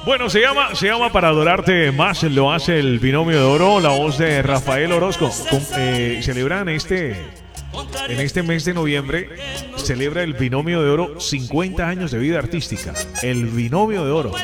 Bueno, se llama Para Adorarte Más, lo hace el Binomio de Oro, la voz de Rafael Orozco. Celebran en este mes de noviembre, celebra el Binomio de Oro 50 años de vida artística. El Binomio de Oro.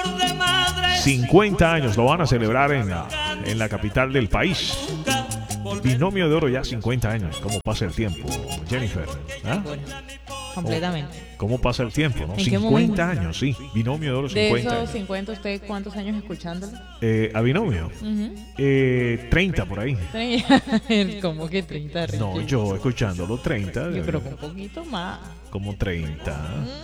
50 años lo van a celebrar en la capital del país. Binomio de Oro ya 50 años. ¿Cómo pasa el tiempo, Jennifer? ¿Ah? Completamente. ¿Cómo pasa el tiempo, no? ¿En qué 50 momento? años, sí. Binomio de Oro 50 De esos años. 50, ¿usted cuántos años escuchándolo? ¿A Binomio? 30 por ahí. ¿Cómo que 30? No, Richie? yo escuchándolo 30. Yo creo que un poquito más. Como 30.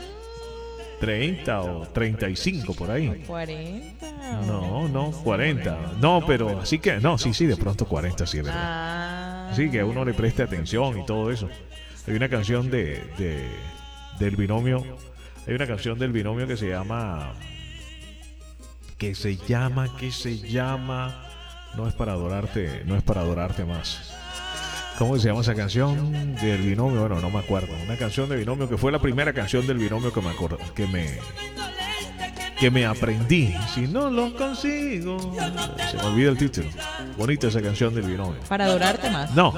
30 o 35 por ahí. 40. No, 40. No, pero así que, no, sí, de pronto 40 sí es verdad. Ah. Sí, que a uno le preste atención y todo eso. Hay una canción del Binomio. Hay una canción del Binomio que se llama. No es para adorarte más. ¿Cómo se llama esa canción del Binomio? Bueno, no me acuerdo. Una canción de Binomio que fue la primera canción del Binomio que me acuerdo, que me aprendí. Si no lo consigo. Se me olvida el título. Bonita esa canción del Binomio. Para adorarte más. No.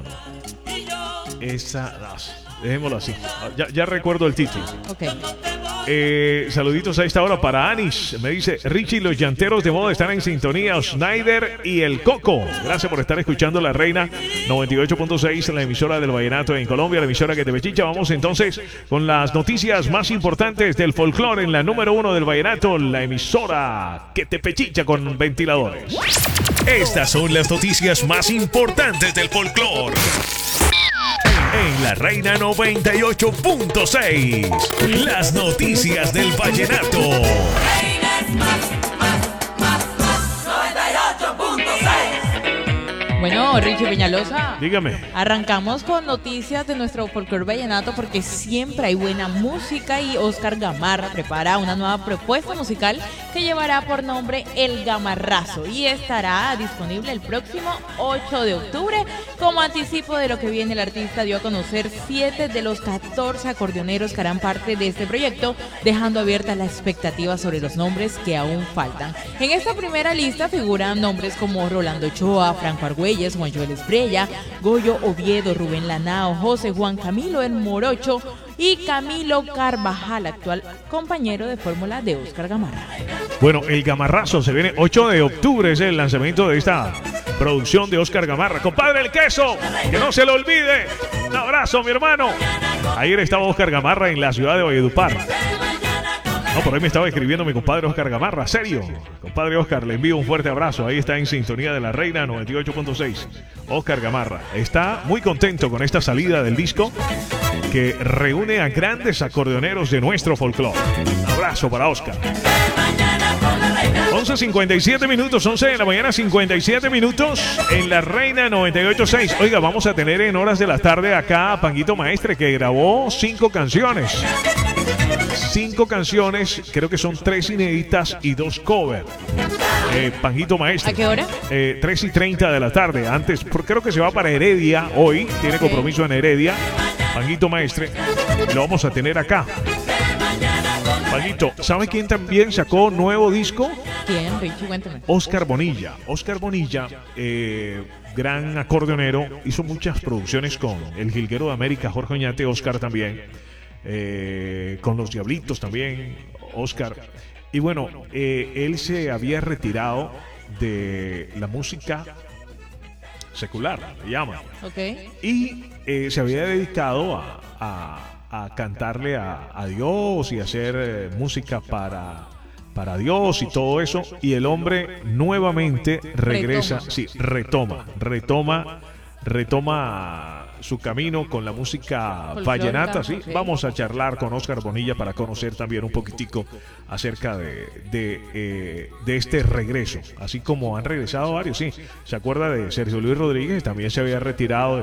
Esa, dejémoslo así. Ya recuerdo el título. Ok. Saluditos a esta hora para Anis. Me dice Richie, los llanteros de moda están en sintonía. Schneider y el Coco. Gracias por estar escuchando La Reina 98.6, la emisora del vallenato en Colombia, la emisora que te pechicha. Vamos entonces con las noticias más importantes del folclore en la número 1 del vallenato, la emisora que te pechicha con ventiladores. Estas son las noticias más importantes del folclore. En La Reina 98.6, las noticias del vallenato. Bueno, Richie Peñalosa. Dígame. Arrancamos con noticias de nuestro folclore vallenato porque siempre hay buena música y Oscar Gamarra prepara una nueva propuesta musical que llevará por nombre El Gamarrazo y estará disponible el próximo 8 de octubre. Como anticipo de lo que viene, el artista dio a conocer 7 de los 14 acordeoneros que harán parte de este proyecto, dejando abierta la expectativa sobre los nombres que aún faltan. En esta primera lista figuran nombres como Rolando Ochoa, Franco Argüelles, Juan Joel Esbrella, Goyo Oviedo, Rubén Lanao, José Juan Camilo El Morocho y Camilo Carvajal, actual compañero de fórmula de Oscar Gamarra. Bueno, El Gamarrazo se viene 8 de octubre, es el lanzamiento de esta producción de Oscar Gamarra. Compadre El Queso, que no se lo olvide. Un abrazo, mi hermano. Ayer estaba Oscar Gamarra en la ciudad de Valledupar. No, por ahí me estaba escribiendo mi compadre Oscar Gamarra. ¿Serio? Compadre Oscar, le envío un fuerte abrazo. Ahí está en sintonía de La Reina 98.6. Oscar Gamarra está muy contento con esta salida del disco que reúne a grandes acordeoneros de nuestro folclore. Un abrazo para Oscar. 11:57 minutos, 11 de la mañana, 57 minutos en La Reina 98.6. Oiga, vamos a tener en horas de la tarde acá a Panguito Maestre, que grabó 5 canciones. 5 canciones, creo que son 3 inéditas y 2 covers. Panguito Maestre. ¿A qué hora? 3:30 de la tarde. Antes, creo que se va para Heredia hoy. Tiene compromiso en Heredia. Panguito Maestre. Lo vamos a tener acá. Panguito, ¿sabe quién también sacó nuevo disco? ¿Quién, Richie? Cuéntame. Oscar Bonilla. Oscar Bonilla, gran acordeonero, hizo muchas producciones con El Jilguero de América, Jorge Oñate, Oscar también. Con Los Diablitos también, Oscar. Y bueno, él se había retirado de la música secular, le llaman. Ok. Y se había dedicado a cantarle a Dios y hacer música para Dios y todo eso. Y el hombre nuevamente regresa, retoma su camino con la música vallenata, ¿sí? Okay. Vamos a charlar con Oscar Bonilla para conocer también un poquitico acerca de este regreso, así como han regresado varios, sí. ¿Se acuerda de Sergio Luis Rodríguez? También se había retirado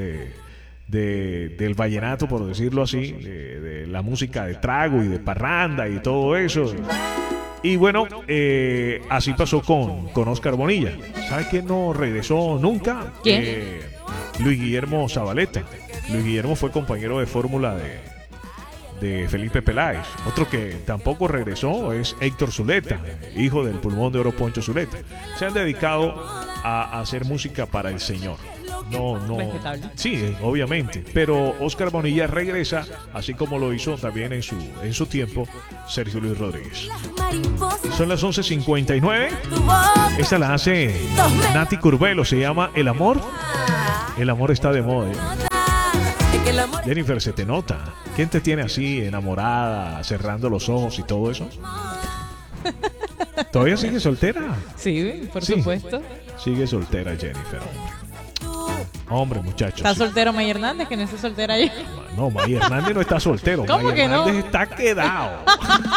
del vallenato, por decirlo así, de la música de trago y de parranda y todo eso. Y bueno, así pasó con Oscar Bonilla. ¿Sabe quién no regresó nunca? ¿Quién? Luis Guillermo Zabaleta. Luis Guillermo fue compañero de fórmula de Felipe Peláez. Otro que tampoco regresó es Héctor Zuleta, hijo del pulmón de oro Poncho Zuleta. Se han dedicado a hacer música para el Señor. No. Respetable. Sí, obviamente. Pero Oscar Bonilla regresa, así como lo hizo también en su tiempo Sergio Luis Rodríguez. Son las 11:59. Esta la hace Nati Curvelo, se llama El Amor. El amor está de moda. Jennifer, se te nota. ¿Quién te tiene así enamorada, cerrando los ojos y todo eso? ¿Todavía sigue soltera? Sí, por Sí. supuesto. Sigue soltera Jennifer. Hombre, muchachos. Está soltero May Hernández, que no está soltera yo. No, May Hernández no está soltero. ¿Cómo May que no? Hernández está quedado.